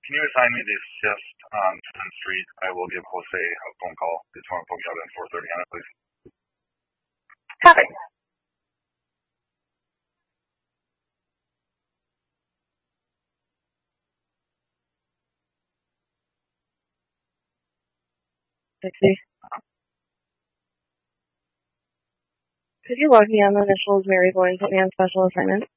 can you assign me the shift on 10th Street? I will give Jose a phone call. Just want to put me out at 4:30 on it, please. Copy. Could you log me on the initials, Mary Boyne, put me on special assignment?